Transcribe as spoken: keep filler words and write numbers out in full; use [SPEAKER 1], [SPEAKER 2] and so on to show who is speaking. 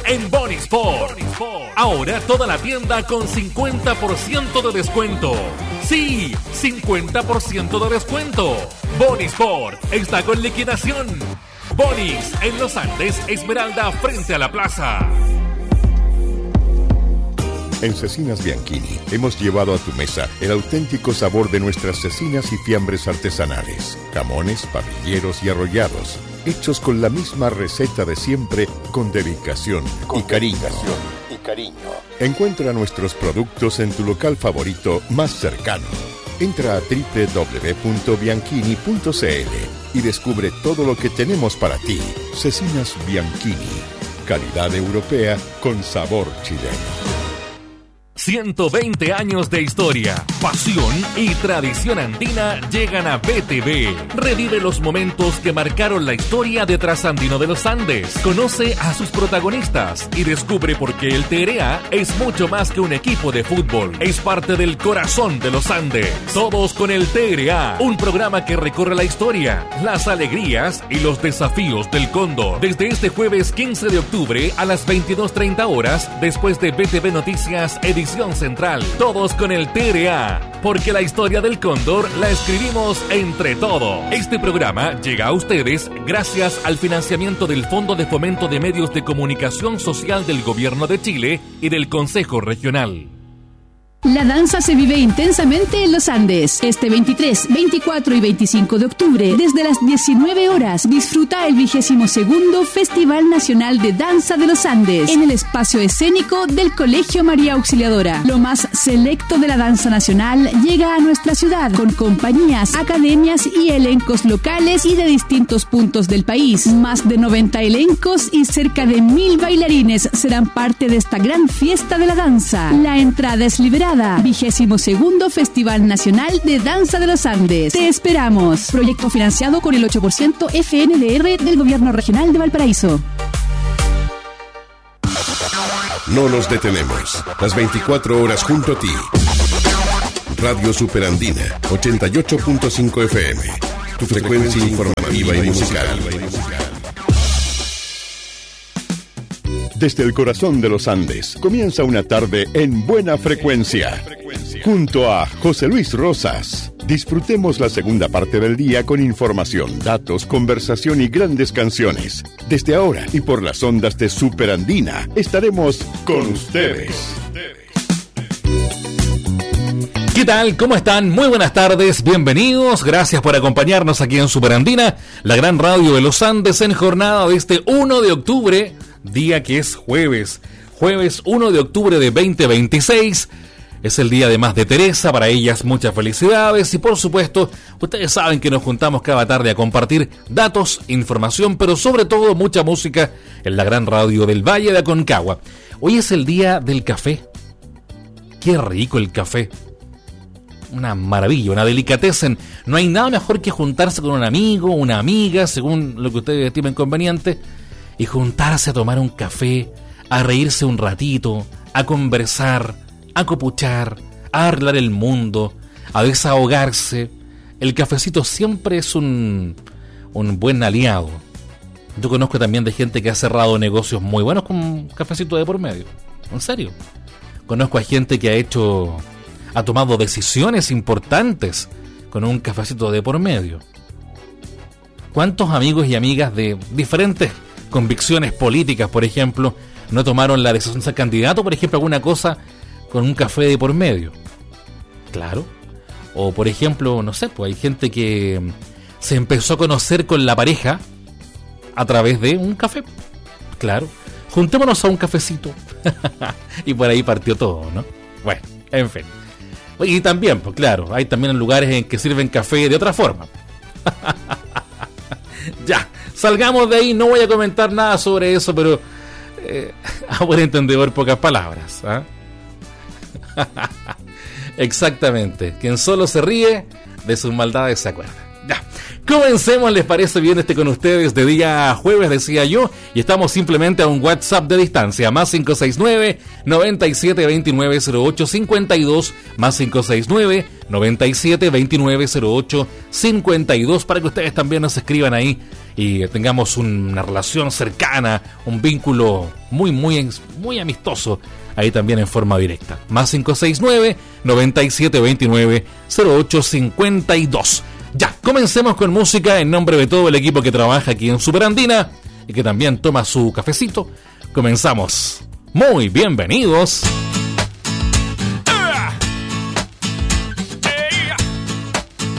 [SPEAKER 1] en Bonisport. Ahora toda la tienda con cincuenta por ciento de descuento. Sí, cincuenta por ciento de descuento. Bonisport está con liquidación. Bonis en Los Andes, Esmeralda, frente a la plaza.
[SPEAKER 2] En Cecinas Bianchini hemos llevado a tu mesa el auténtico sabor de nuestras cecinas y fiambres artesanales, jamones, parrilleros y arrollados, hechos con la misma receta de siempre, con dedicación con y cariño. Dedicación y cariño. Encuentra nuestros productos en tu local favorito más cercano. Entra a doble u doble u doble u punto bianchini punto c l y descubre todo lo que tenemos para ti. Cecinas Bianchini, calidad europea con sabor chileno.
[SPEAKER 1] ciento veinte años de historia, pasión y tradición andina llegan a B T V. Revive los momentos que marcaron la historia de Trasandino de los Andes. Conoce a sus protagonistas y descubre por qué el T R A es mucho más que un equipo de fútbol. Es parte del corazón de los Andes. Todos con el T R A, un programa que recorre la historia, las alegrías y los desafíos del Cóndor. Desde este jueves quince de octubre a las veintidós treinta horas, después de B T V Noticias, edición Central. Todos con el T R A, porque la historia del Cóndor la escribimos entre todos. Este programa llega a ustedes gracias al financiamiento del Fondo de Fomento de Medios de Comunicación Social del Gobierno de Chile y del Consejo Regional.
[SPEAKER 3] La danza se vive intensamente en los Andes. Este veintitrés, veinticuatro y veinticinco de octubre, desde las diecinueve horas, disfruta el vigésimo segundo Festival Nacional de Danza de los Andes en el espacio escénico del Colegio María Auxiliadora. Lo más selecto de la danza nacional llega a nuestra ciudad con compañías, academias y elencos locales y de distintos puntos del país. Más de noventa elencos y cerca de mil bailarines serán parte de esta gran fiesta de la danza. La entrada es liberada. Vigésimo segundo Festival Nacional de Danza de los Andes. Te esperamos. Proyecto financiado con el ocho por ciento F N D R del Gobierno Regional de Valparaíso.
[SPEAKER 2] No nos detenemos. Las veinticuatro horas junto a ti. Radio Superandina, ochenta y ocho punto cinco F M. Tu frecuencia informativa y musical. Desde el corazón de los Andes, comienza una tarde en buena frecuencia. Junto a José Luis Rosas, disfrutemos la segunda parte del día con información, datos, conversación y grandes canciones. Desde ahora y por las ondas de Superandina, estaremos con ustedes.
[SPEAKER 1] ¿Qué tal? ¿Cómo están? Muy buenas tardes, bienvenidos, gracias por acompañarnos aquí en Superandina, la gran radio de los Andes, en jornada de este uno de octubre, día que es jueves, jueves uno de octubre de veinte veintiséis, es el día además de Teresa, para ellas muchas felicidades y por supuesto, ustedes saben que nos juntamos cada tarde a compartir datos, información, pero sobre todo mucha música en la gran radio del Valle de Aconcagua. Hoy es el día del café, qué rico el café. Una maravilla, una delicatessen. No hay nada mejor que juntarse con un amigo, una amiga, según lo que ustedes estimen conveniente, y juntarse a tomar un café, a reírse un ratito, a conversar, a copuchar, a arreglar el mundo, a desahogarse. El cafecito siempre es un, un buen aliado. Yo conozco también de gente que ha cerrado negocios muy buenos con un cafecito de por medio. En serio. Conozco a gente que ha hecho... ha tomado decisiones importantes con un cafecito de por medio. ¿Cuántos amigos y amigas de diferentes convicciones políticas, por ejemplo, no tomaron la decisión de ser candidato, por ejemplo, a alguna cosa con un café de por medio? Claro. O, por ejemplo, no sé, pues hay gente que se empezó a conocer con la pareja a través de un café. Claro. Juntémonos a un cafecito. Y por ahí partió todo, ¿no? Bueno, en fin. Y también, pues claro, hay también lugares en que sirven café de otra forma. Ya, salgamos de ahí, no voy a comentar nada sobre eso, pero eh, a buen entendedor, pocas palabras, ¿eh? Exactamente, quien solo se ríe de sus maldades se acuerda. Ya, comencemos, ¿les parece bien este con ustedes de día jueves, decía yo? Y estamos simplemente a un WhatsApp de distancia, más cinco seis nueve, noventa y siete, veintinueve, cero ocho, cincuenta y dos, más cinco seis nueve, noventa y siete, veintinueve, cero ocho, cincuenta y dos, para que ustedes también nos escriban ahí y tengamos una relación cercana, un vínculo muy, muy, muy amistoso, ahí también en forma directa. Más cinco seis nueve, noventa y siete veintinueve, cero ocho cincuenta y dos. Ya, comencemos con música en nombre de todo el equipo que trabaja aquí en Superandina y que también toma su cafecito. Comenzamos. Muy bienvenidos.